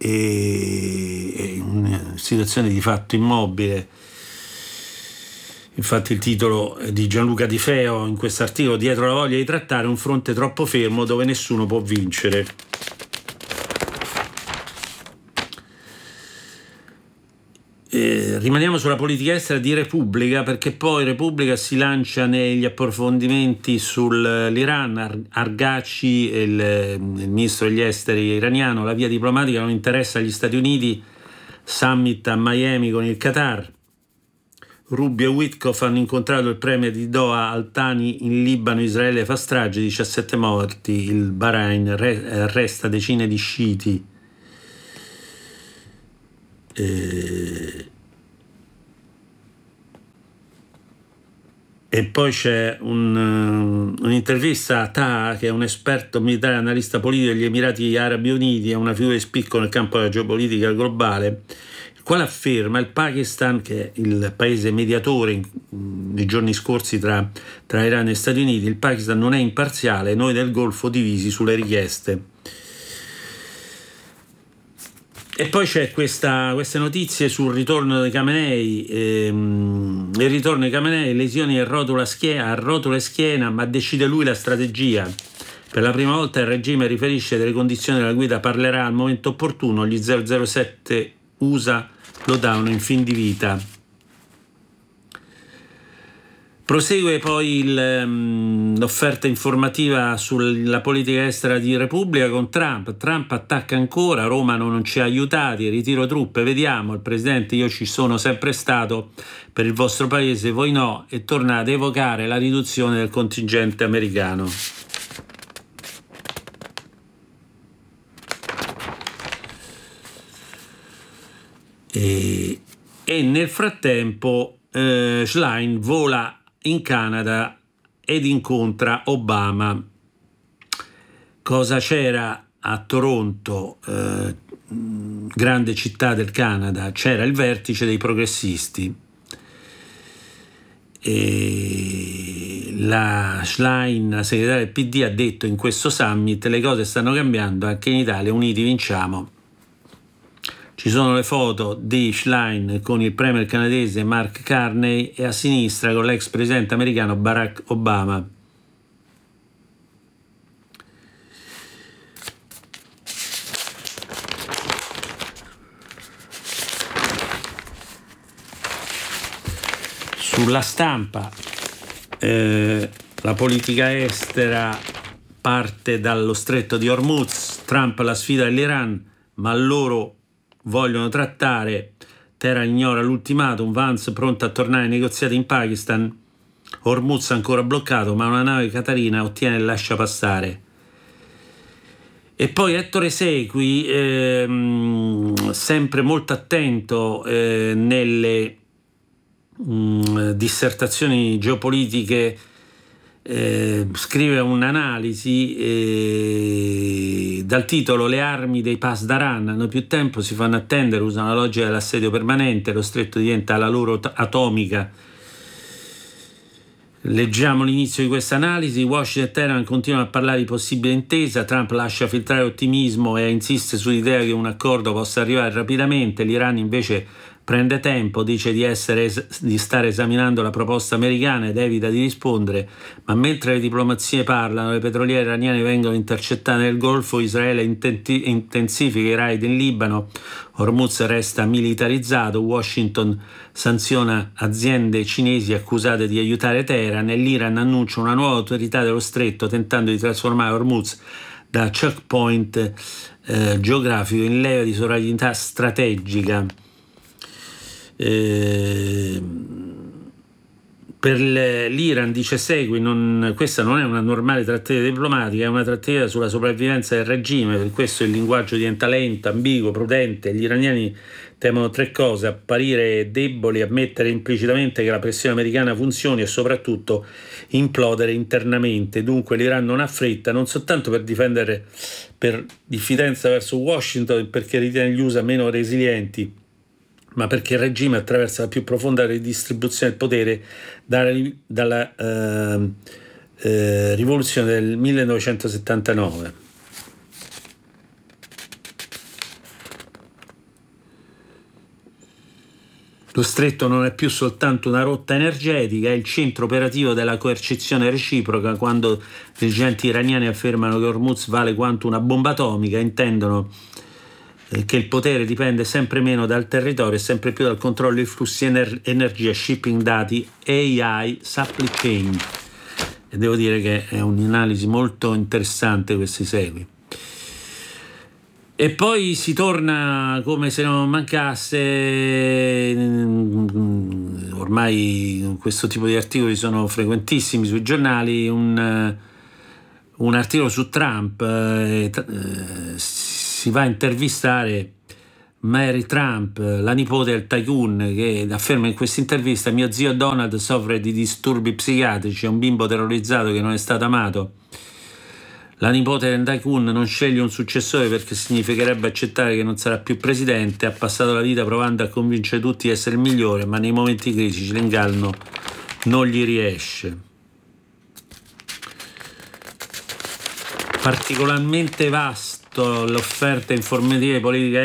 e una situazione di fatto immobile. Infatti il titolo di Gianluca Di Feo in questo articolo: dietro la voglia di trattare, un fronte troppo fermo dove nessuno può vincere. Rimaniamo sulla politica estera di Repubblica, perché poi Repubblica si lancia negli approfondimenti sull'Iran. Arghaci, il ministro degli esteri iraniano: la via diplomatica non interessa agli Stati Uniti, summit a Miami con il Qatar. Rubio e Witkoff hanno incontrato il premier di Doha Al-Thani in Libano. Israele fa strage, 17 morti. Il Bahrain arresta decine di sciiti. E poi c'è un'intervista a Taha, che è un esperto militare analista politico degli Emirati Arabi Uniti, è una figura di spicco nel campo della geopolitica globale, il quale afferma: il Pakistan, che è il paese mediatore nei giorni scorsi tra Iran e Stati Uniti, il Pakistan non è imparziale, noi del Golfo divisi sulle richieste. E poi c'è queste notizie sul ritorno di Khamenei. Il ritorno di Khamenei: lesioni a rotula e schiena, ma decide lui la strategia. Per la prima volta il regime riferisce delle condizioni della guida, parlerà al momento opportuno. Gli 007 USA lo davano in fin di vita. Prosegue poi l'offerta informativa sulla politica estera di Repubblica con Trump. Trump attacca ancora: Roma non ci ha aiutati, ritiro truppe, vediamo. Il presidente: io ci sono sempre stato per il vostro paese, voi no, e torna ad evocare la riduzione del contingente americano. E nel frattempo Schlein vola in Canada ed incontra Obama. Cosa c'era a Toronto, grande città del Canada? C'era il vertice dei progressisti. E la Schlein, la segretaria del PD, ha detto in questo summit: le cose stanno cambiando, anche in Italia, uniti vinciamo. Ci sono le foto di Schlein con il premier canadese Mark Carney e a sinistra con l'ex presidente americano Barack Obama. Sulla Stampa la politica estera parte dallo stretto di Hormuz. Trump la sfida dell'Iran, ma loro vogliono trattare. Teheran ignora l'ultimatum. Vance pronta a tornare ai negoziati in Pakistan. Hormuz ancora bloccato, ma una nave qatarina ottiene il lasciapassare. E poi Ettore Sequi, sempre molto attento nelle dissertazioni geopolitiche, scrive un'analisi dal titolo: le armi dei Pasdaran hanno più tempo, si fanno attendere, usano la logica dell'assedio permanente, lo stretto diventa la loro atomica. Leggiamo l'inizio di questa analisi: Washington e Teheran continuano a parlare di possibile intesa, Trump lascia filtrare ottimismo e insiste sull'idea che un accordo possa arrivare rapidamente, l'Iran invece prende tempo, dice di stare esaminando la proposta americana ed evita di rispondere, ma mentre le diplomazie parlano, le petroliere iraniane vengono intercettate nel Golfo, Israele intensifica i raid in Libano, Hormuz resta militarizzato, Washington sanziona aziende cinesi accusate di aiutare Teheran e l'Iran annuncia una nuova autorità dello stretto tentando di trasformare Hormuz da checkpoint geografico in leva di sovranità strategica. Per l'Iran, dice Segui, questa non è una normale trattativa diplomatica, è una trattativa sulla sopravvivenza del regime, per questo il linguaggio diventa lento, ambiguo, prudente. Gli iraniani temono tre cose: apparire deboli, ammettere implicitamente che la pressione americana funzioni e soprattutto implodere internamente. Dunque l'Iran non ha fretta, non soltanto per diffidenza verso Washington e perché ritiene gli USA meno resilienti, ma perché il regime, attraverso la più profonda redistribuzione del potere dalla rivoluzione del 1979. Lo stretto non è più soltanto una rotta energetica, è il centro operativo della coercizione reciproca. Quando dirigenti iraniani affermano che Hormuz vale quanto una bomba atomica, intendono che il potere dipende sempre meno dal territorio e sempre più dal controllo dei flussi energia, shipping, dati, AI, supply chain. E devo dire che è un'analisi molto interessante questa si segue. E poi si torna come se non mancasse, ormai questo tipo di articoli sono frequentissimi sui giornali, un articolo su Trump, si va a intervistare Mary Trump, la nipote del tycoon, che afferma in questa intervista: mio zio Donald soffre di disturbi psichiatrici, è un bimbo terrorizzato che non è stato amato. La nipote del tycoon non sceglie un successore perché significherebbe accettare che non sarà più presidente, ha passato la vita provando a convincere tutti di essere il migliore, ma nei momenti critici l'inganno non gli riesce. Particolarmente vasto l'offerta informativa e politica